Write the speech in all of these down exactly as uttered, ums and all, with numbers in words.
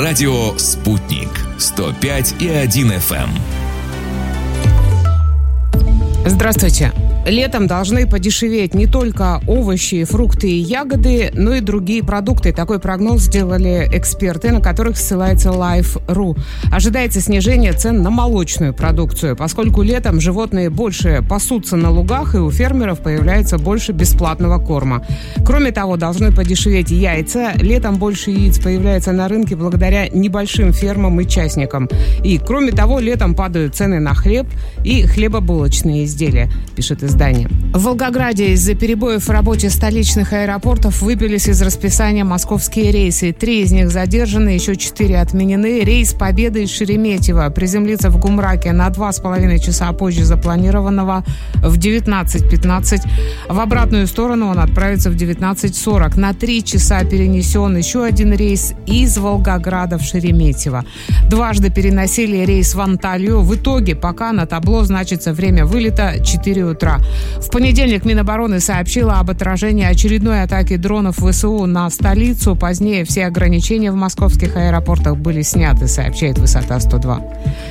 Радио «Спутник» сто пять и один эф эм. Здравствуйте. Летом должны подешеветь не только овощи, фрукты и ягоды, но и другие продукты. Такой прогноз сделали эксперты, на которых ссылается Life точка ру. Ожидается снижение цен на молочную продукцию, поскольку летом животные больше пасутся на лугах и у фермеров появляется больше бесплатного корма. Кроме того, должны подешеветь яйца. Летом больше яиц появляется на рынке благодаря небольшим фермам и частникам. И, кроме того, летом падают цены на хлеб и хлебобулочные изделия, пишет издание. В Волгограде из-за перебоев в работе столичных аэропортов выбились из расписания московские рейсы. Три из них задержаны, еще четыре отменены. Рейс «Победы» из Шереметьево приземлится в Гумраке на два с половиной часа позже запланированного в девятнадцать пятнадцать. В обратную сторону он отправится в девятнадцать сорок. На три часа перенесен еще один рейс из Волгограда в Шереметьево. Дважды переносили рейс в Анталию. В итоге пока на табло значится время вылета четыре утра. В понедельник Минобороны сообщила об отражении очередной атаки дронов ВСУ на столицу. Позднее все ограничения в московских аэропортах были сняты, сообщает Высота сто два.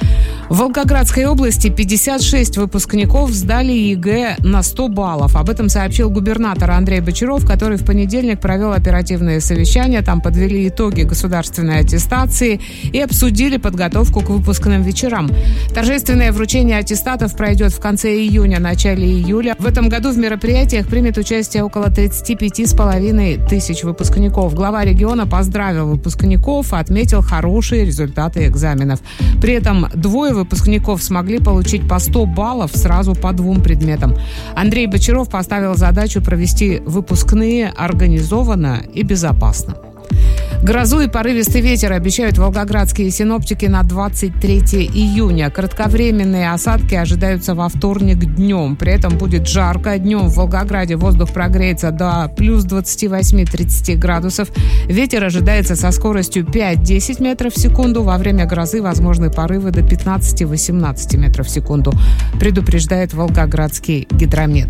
В Волгоградской области пятьдесят шесть выпускников сдали ЕГЭ на сто баллов. Об этом сообщил губернатор Андрей Бочаров, который в понедельник провел оперативное совещание. Там подвели итоги государственной аттестации и обсудили подготовку к выпускным вечерам. Торжественное вручение аттестатов пройдет в конце июня, начале июля. В этом году в мероприятиях примет участие около тридцать пять с половиной тысяч выпускников. Глава региона поздравил выпускников и отметил хорошие результаты экзаменов. При этом двое выпускников смогли получить по сто баллов сразу по двум предметам. Андрей Бочаров поставил задачу провести выпускные организованно и безопасно. Грозу и порывистый ветер обещают волгоградские синоптики на двадцать третье июня. Кратковременные осадки ожидаются во вторник днем. При этом будет жарко. Днем в Волгограде воздух прогреется до плюс двадцать восемь - тридцать градусов. Ветер ожидается со скоростью пять-десять метров в секунду. Во время грозы возможны порывы до пятнадцать-восемнадцать метров в секунду, предупреждает Волгоградский гидромет.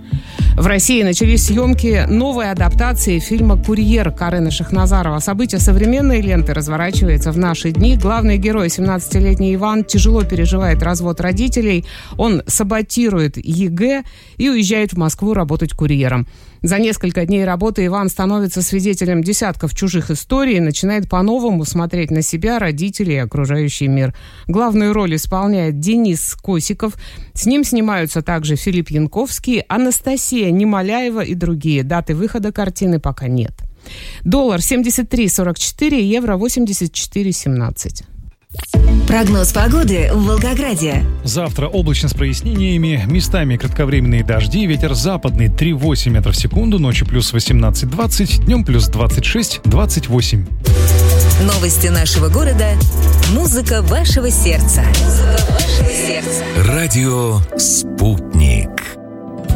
В России начались съемки новой адаптации фильма «Курьер» Карена Шахназарова. Событие современной ленты разворачивается в наши дни. Главный герой, семнадцатилетний Иван, тяжело переживает развод родителей. Он саботирует ЕГЭ и уезжает в Москву работать курьером. За несколько дней работы Иван становится свидетелем десятков чужих историй и начинает по-новому смотреть на себя, родителей и окружающий мир. Главную роль исполняет Денис Косиков. С ним снимаются также Филипп Янковский, Анастасия Немоляева и другие. Даты выхода картины пока нет. Доллар семьдесят три сорок четыре, евро восемьдесят четыре семнадцать. Прогноз погоды в Волгограде. Завтра облачно с прояснениями, местами кратковременные дожди, ветер западный три целых восемь десятых метров в секунду, ночью плюс восемнадцать двадцать, днем плюс двадцать шесть двадцать восемь. Новости нашего города, музыка вашего сердца. Музыка вашего сердца. Радио «Спутник».